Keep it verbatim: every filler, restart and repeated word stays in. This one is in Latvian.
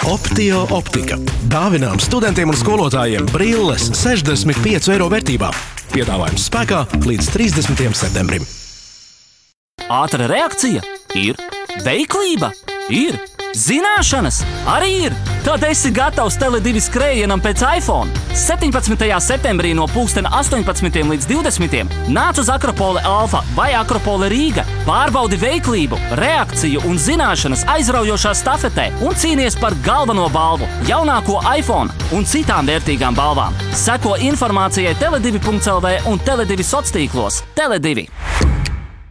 Optio optika. Dāvinām studentiem un skolotājiem brilles sešdesmit piecu eiro vērtībā. Piedāvājums spēkā līdz trīsdesmitajam septembrim. Ātra reakcija ir. Veiklība ir. Zināšanas arī ir. Tad esi gatavs Tele divi skrējienam pēc iPhone. septiņpadsmitajā septembrī no pulkstena astoņpadsmitiem līdz divdesmitiem nāc uz Akropole Alfa vai Akropole Rīga. Pārbaudi veiklību, reakciju un zināšanas aizraujošā stafetē un cīnies par galveno balvu, jaunāko iPhone un citām vērtīgām balvām. Seko informācijai tele divi punkts el vē un Tele divi soc tīklos. Tele divi.